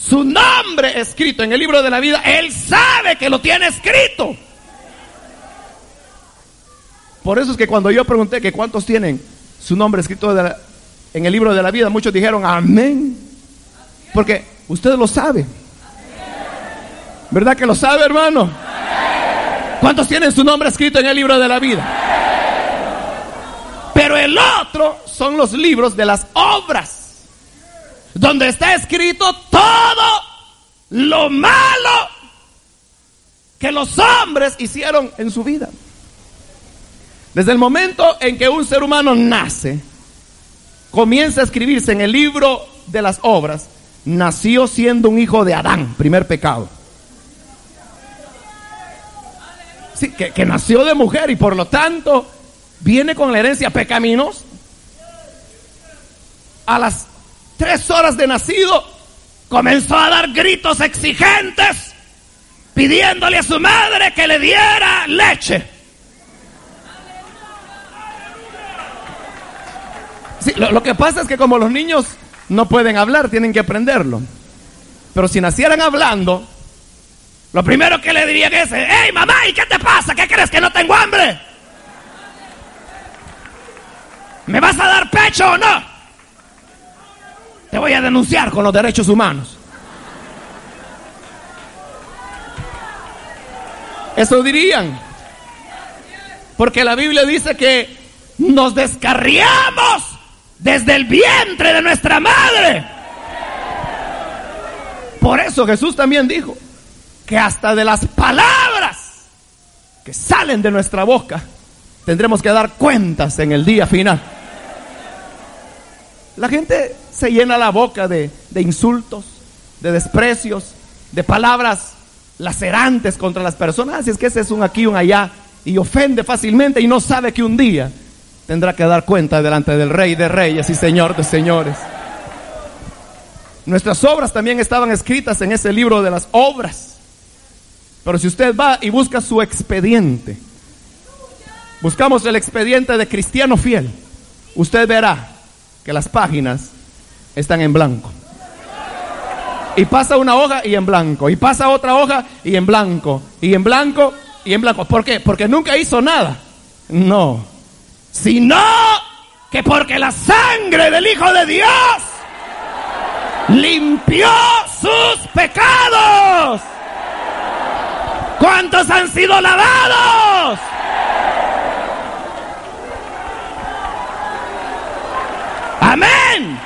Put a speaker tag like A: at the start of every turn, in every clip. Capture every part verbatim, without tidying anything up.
A: su nombre escrito en el libro de la vida, Él sabe que lo tiene escrito. Por eso es que cuando yo pregunté que cuántos tienen su nombre escrito de la, en el libro de la vida, muchos dijeron amén. Porque usted lo sabe. ¿Verdad que lo sabe, hermano? ¿Cuántos tienen su nombre escrito en el libro de la vida? Pero el otro son los libros de las obras, donde está escrito todo lo malo que los hombres hicieron en su vida. Desde el momento en que un ser humano nace, comienza a escribirse en el libro de las obras, nació siendo un hijo de Adán, primer pecado. Sí, que, que nació de mujer y por lo tanto viene con la herencia pecaminosa. A las tres horas de nacido comenzó a dar gritos exigentes, pidiéndole a su madre que le diera leche. Sí, lo, lo que pasa es que como los niños no pueden hablar, tienen que aprenderlo. Pero si nacieran hablando, lo primero que le diría es: hey mamá, ¿y qué te pasa? ¿Qué crees, que no tengo hambre? ¿Me vas a dar pecho o no? Te voy a denunciar con los derechos humanos. Eso dirían. Porque la Biblia dice que nos descarriamos desde el vientre de nuestra madre. Por eso Jesús también dijo que hasta de las palabras que salen de nuestra boca tendremos que dar cuentas en el día final. La gente se llena la boca de, de insultos, de desprecios, de palabras lacerantes contra las personas. Así es que ese es un aquí, un allá, y ofende fácilmente y no sabe que un día tendrá que dar cuenta delante del Rey de Reyes y Señor de Señores. Nuestras obras también estaban escritas en ese libro de las obras. Pero si usted va y busca su expediente, buscamos el expediente de Cristiano Fiel, usted verá que las páginas están en blanco. Y pasa una hoja y en blanco, y pasa otra hoja y en blanco, y en blanco y en blanco. ¿Por qué? Porque nunca hizo nada. No, sino que porque la sangre del Hijo de Dios limpió sus pecados. ¿Cuántos han sido lavados? Amén.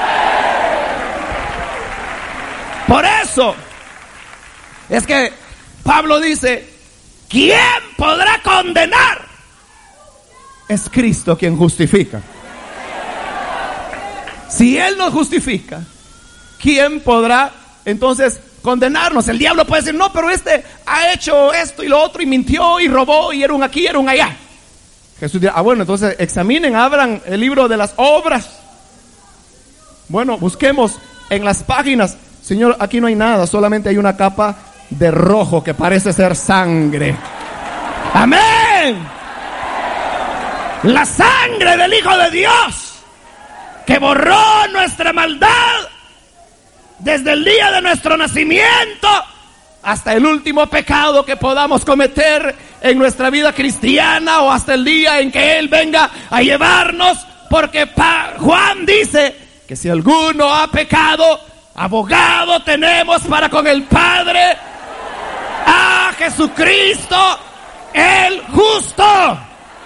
A: Por eso es que Pablo dice: ¿quién podrá condenar? Es Cristo quien justifica. Si Él nos justifica, ¿quién podrá entonces condenarnos? El diablo puede decir: no, pero este ha hecho esto y lo otro, y mintió y robó, y era un aquí, era un allá. Jesús dirá: ah, bueno, entonces examinen, abran el libro de las obras. Bueno, busquemos en las páginas. Señor, aquí no hay nada, solamente hay una capa de rojo que parece ser sangre. Amén. La sangre del Hijo de Dios, que borró nuestra maldad desde el día de nuestro nacimiento hasta el último pecado que podamos cometer en nuestra vida cristiana, o hasta el día en que Él venga a llevarnos. Porque pa- Juan dice que si alguno ha pecado, abogado tenemos para con el Padre, a Jesucristo el justo.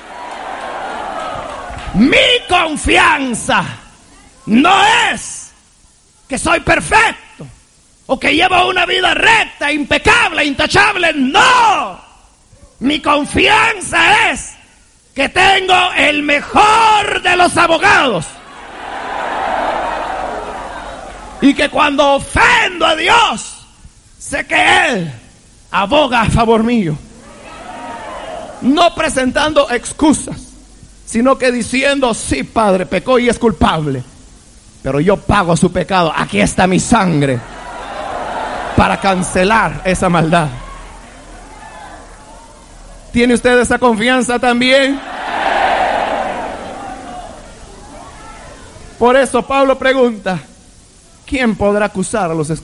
A: Mi confianza no es que soy perfecto o que llevo una vida recta, impecable, intachable. No, mi confianza es que tengo el mejor de los abogados, y que cuando ofendo a Dios, sé que Él aboga a favor mío, no presentando excusas, sino que diciendo: sí, Padre, pecó y es culpable, pero yo pago su pecado. Aquí está mi sangre para cancelar esa maldad. ¿Tiene usted esa confianza también? Por eso Pablo pregunta: ¿quién podrá acusar a los